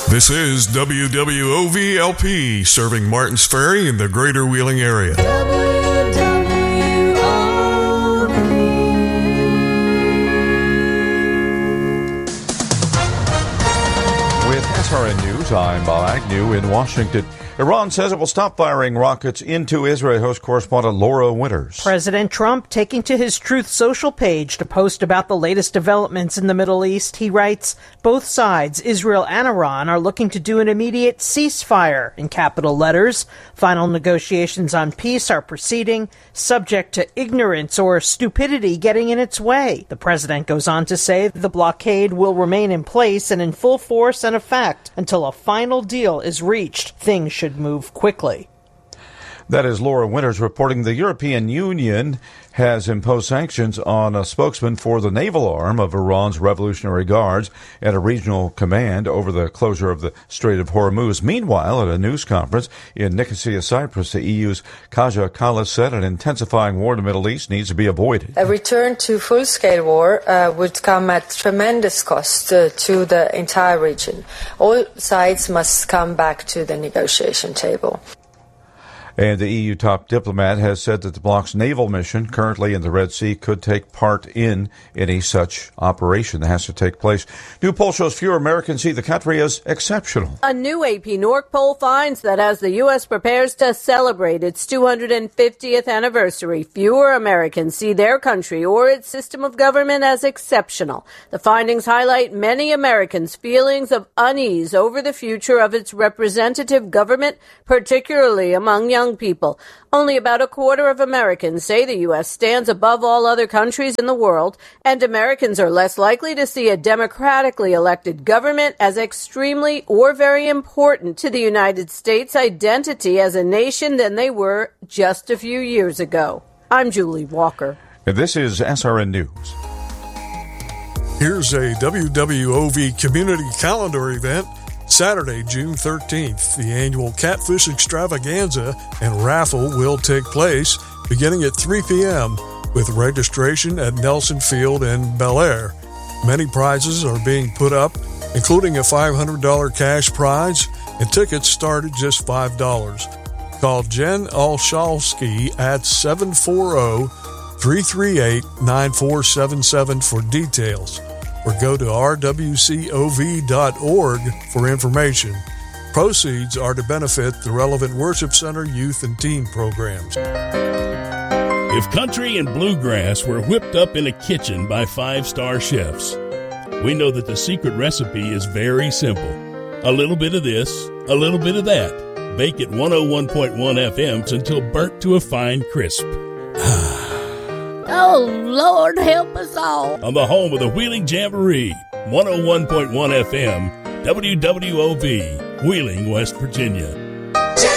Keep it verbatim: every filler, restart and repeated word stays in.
This is W W O V L P, serving Martins Ferry in the greater Wheeling area. W W O V. With S R N News, I'm Bob Agnew in Washington. Iran says it will stop firing rockets into Israel. Host correspondent Laura Winters. President Trump taking to his Truth Social page to post about the latest developments in the Middle East. He writes, both sides, Israel and Iran, are looking to do an immediate ceasefire in capital letters. Final negotiations on peace are proceeding, subject to ignorance or stupidity getting in its way. The president goes on to say the blockade will remain in place and in full force and effect until a final deal is reached. Things should move quickly. That is Laura Winters reporting. The European Union has imposed sanctions on a spokesman for the naval arm of Iran's Revolutionary Guards and a regional command over the closure of the Strait of Hormuz. Meanwhile, at a news conference in Nicosia, Cyprus, the E U's Kaja Kallas said an intensifying war in the Middle East needs to be avoided. A return to full-scale war uh, would come at tremendous cost uh, to the entire region. All sides must come back to the negotiation table. And the E U top diplomat has said that the bloc's naval mission currently in the Red Sea could take part in any such operation that has to take place. New poll shows fewer Americans see the country as exceptional. A new A P Norc poll finds that as the U S prepares to celebrate its two hundred fiftieth anniversary, fewer Americans see their country or its system of government as exceptional. The findings highlight many Americans' feelings of unease over the future of its representative government, particularly among young people. Only about a quarter of Americans say the U S stands above all other countries in the world, and Americans are less likely to see a democratically elected government as extremely or very important to the United States' identity as a nation than they were just a few years ago. I'm Julie Walker. And this is S R N News. Here's a W W O V community calendar event. Saturday, June thirteenth, the annual Catfish Extravaganza and raffle will take place beginning at three p.m. with registration at Nelson Field and Bel Air. Many prizes are being put up, including a five hundred dollars cash prize, and tickets start at just five dollars. Call Jen Olszewski at seven four zero, three three eight, nine four seven seven for details, or go to r w c o v dot org for information. Proceeds are to benefit the relevant Worship Center youth and teen programs. If country and bluegrass were whipped up in a kitchen by five-star chefs, we know that the secret recipe is very simple. A little bit of this, a little bit of that. Bake at one oh one point one F M until burnt to a fine crisp. Oh, Lord, help us all. On the home of the Wheeling Jamboree, one oh one point one F M, W W O V, Wheeling, West Virginia.